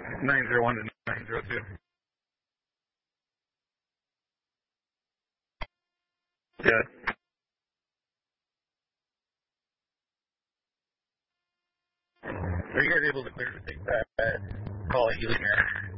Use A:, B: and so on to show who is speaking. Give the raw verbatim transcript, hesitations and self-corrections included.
A: nine zero one to nine zero two. Yeah. Are you guys able to clear the thing that call it Helium Air?